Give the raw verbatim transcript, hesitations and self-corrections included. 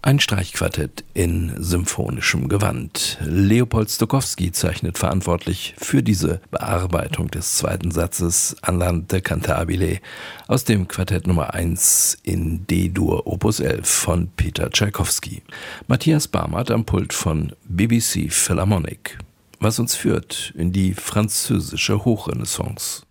Ein Streichquartett in symphonischem Gewand. Leopold Stokowski zeichnet verantwortlich für diese Bearbeitung des zweiten Satzes Andante cantabile aus dem Quartett Nummer eins in D-Dur Opus elf von Peter Tschaikowski. Matthias Barmert am Pult von B B C Philharmonic. Was uns führt in die französische Hochrenaissance.